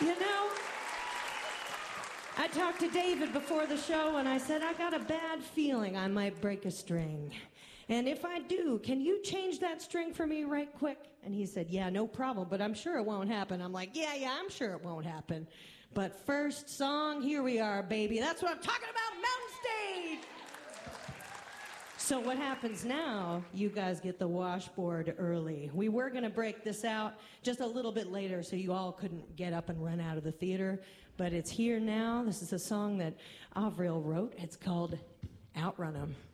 You know, I talked to David before the show and I said, I got a bad feeling I might break a string. And if I do, can you change that string for me right quick? And he said, yeah, no problem, but I'm sure it won't happen. I'm like, yeah, I'm sure it won't happen. But first song, here we are, baby. That's what I'm talking about, Mountain Stage! So what happens now, you guys get the washboard early. We were going to break this out just a little bit later so you all couldn't get up and run out of the theater, but it's here now. This is a song that Avril wrote. It's called Outrun 'Em.